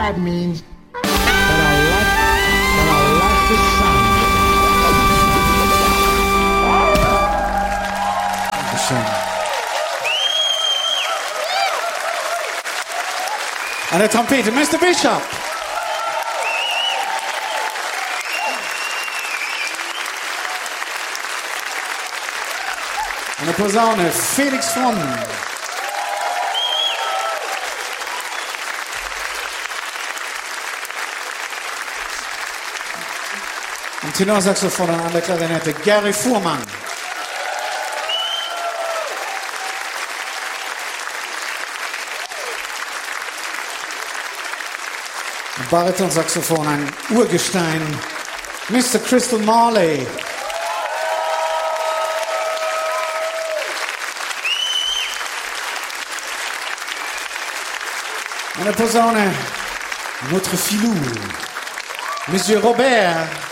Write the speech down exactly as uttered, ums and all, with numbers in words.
That means that I like, that I like the sound. Dankeschön. An der Trompete, Mister Bishop. An der Posaune, Felix Fromm. Am Tenorsaxophon und an der Klarinette, Gary Fuhrmann. Am Baritonsaxophon ein Urgestein, Mister Crystal Marley. An der Posaune, notre filou, Monsieur Robert.